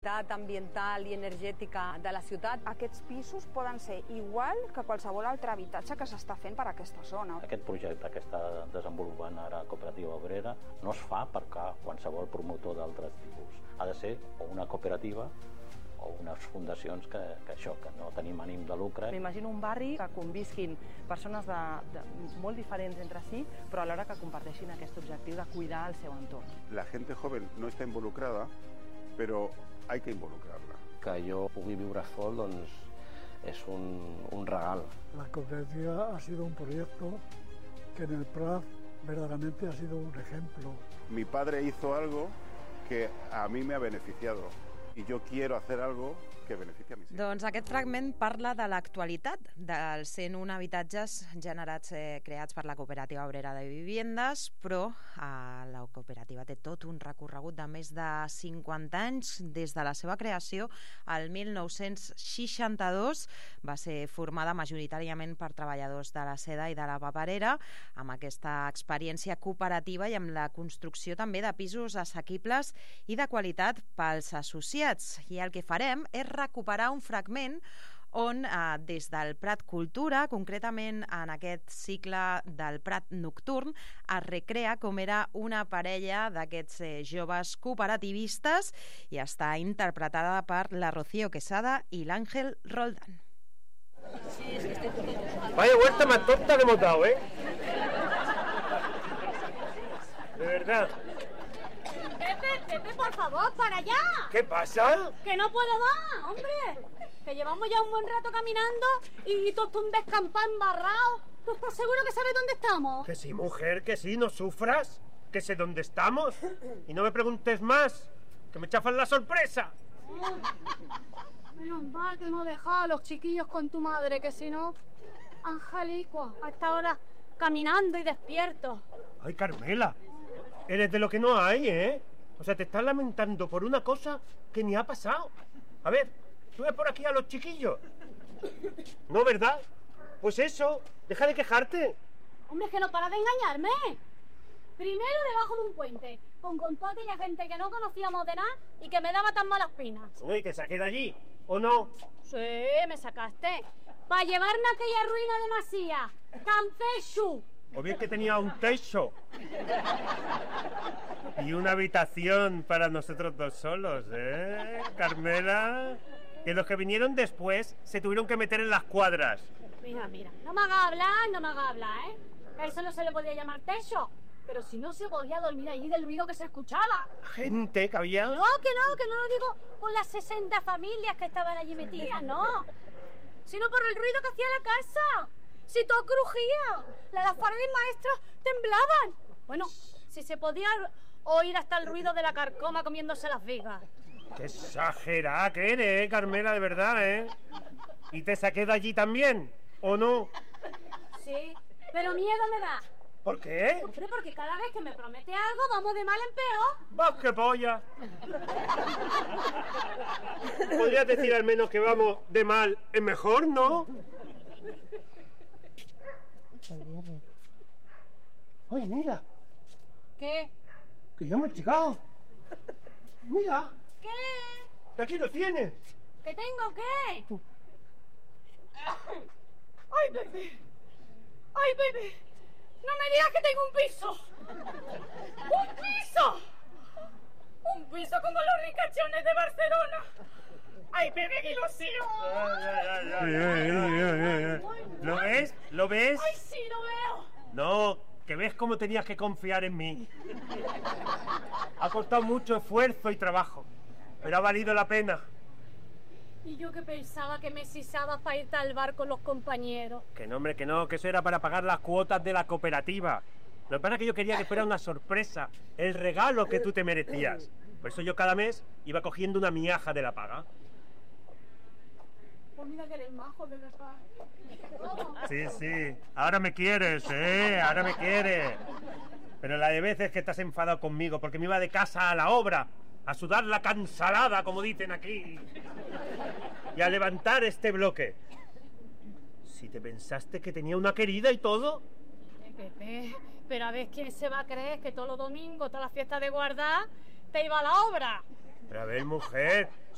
qualitat ambiental i energètica de la ciutat. Aquests pisos poden ser igual que qualsevol altre habitatge que s'està fent per aquesta zona. Aquest projecte que està desenvolupant ara Cooperativa Obrera no es fa per qualsevol promotor d'altres tipus. Ha de ser o una cooperativa o unes fundacions que no tenim ànim de lucre. M'imagino un barri que convisquin persones molt diferents entre si, però alhora que comparteixin aquest objectiu de cuidar el seu entorn. La gente joven no està involucrada, però hay que involucrarla. Que jo pugui viure sol, doncs, és un regal. La cooperativa ha sido un proyecto que en el Prat verdaderamente ha sido un ejemplo. Mi padre hizo algo que a mí me ha beneficiado. I jo quiero hacer algo que beneficie a mis hijos. Doncs aquest fragment parla de l'actualitat dels 101 habitatges creats per la Cooperativa Obrera de Viviendes, però la cooperativa té tot un recorregut de més de 50 anys. Des de la seva creació, el 1962, va ser formada majoritàriament per treballadors de la seda i de la paperera, amb aquesta experiència cooperativa i amb la construcció també de pisos assequibles i de qualitat pels associats. I el que farem és recuperar un fragment on des del Prat Cultura, concretament en aquest cicle del Prat Nocturn, es recrea com era una parella d'aquests joves cooperativistes i està interpretada per la Rocío Quesada i l'Àngel Roldán. Vaya vuelta más tonta le hemos dado, ¿eh? De verdad. Pepe, por favor, para allá. ¿Qué pasa? Que no puedo más, hombre. Que llevamos ya un buen rato caminando y todo un descampado embarrado. ¿Tú estás seguro que sabes dónde estamos? Que sí, mujer, que sí, no sufras. Que sé dónde estamos. Y no me preguntes más, que me chafan la sorpresa. Menos mal que no dejaba a los chiquillos con tu madre, que si no, Angelico, a esta hora caminando y despierto. Ay, Carmela, eres de lo que no hay, ¿eh? O sea, te estás lamentando por una cosa que ni ha pasado. A ver, ¿tú ves por aquí a los chiquillos? ¿No, verdad? Pues eso, deja de quejarte. Hombre, es que no para de engañarme. Primero debajo de un puente, con toda aquella gente que no conocíamos de nada y que me daba tan malas pinas. No, y te saqué de allí, ¿o no? Sí, me sacaste. Para llevarme a aquella ruina de Masía, Campechu. O bien que tenía un techo y una habitación para nosotros dos solos, ¿eh, Carmela? Que los que vinieron después se tuvieron que meter en las cuadras. Mira, no me hagas hablar, ¿eh? A eso no se le podía llamar techo. Pero si no se podía dormir allí del ruido que se escuchaba. ¿Gente que había? No, que no lo digo por las 60 familias que estaban allí metidas, no. Sino por el ruido que hacía la casa. Si todo crujía, las paredes maestras temblaban. Bueno, si se podía oír hasta el ruido de la carcoma comiéndose las vigas. ¡Qué exagerada que eres, Carmela, de verdad, ¿eh? ¿Y te saqué de allí también, o no? Sí, pero miedo me da. ¿Por qué? Hombre, porque cada vez que me promete algo vamos de mal en peor. ¡Vas que polla! ¿Podrías decir al menos que vamos de mal en mejor, no? Oye, mira. ¿Qué? Que ya hemos llegado. Mira. ¿Qué? Aquí lo tienes. ¿Qué tengo qué? ¡Ay, bebé! ¡Ay, bebé! ¡No me digas que tengo un piso! ¡Un piso! ¡Un piso como los ricachones de Barcelona! ¡Ay, bebé, qué ilusión! ¿Lo ves? ¿Lo ves? ¡Ay, sí, lo veo! No, que ves cómo tenías que confiar en mí. Ha costado mucho esfuerzo y trabajo, pero ha valido la pena. Y yo que pensaba que me sisabas para irte al bar con los compañeros. Que no, hombre, que no, que eso era para pagar las cuotas de la cooperativa. Lo que pasa es que yo quería que fuera una sorpresa, el regalo que tú te merecías. Por eso yo cada mes iba cogiendo una miaja de la paga. Pues mira que eres majo, de verdad. Sí, sí, ahora me quieres, ahora me quieres. Pero la de veces que estás enfadado conmigo porque me iba de casa a la obra, a sudar la cansalada, como dicen aquí, y a levantar este bloque. Si te pensaste que tenía una querida y todo. Pepe, pero a ver quién se va a creer que todos los domingos, todas las fiestas de guardar, te iba a la obra. Pero a ver, mujer,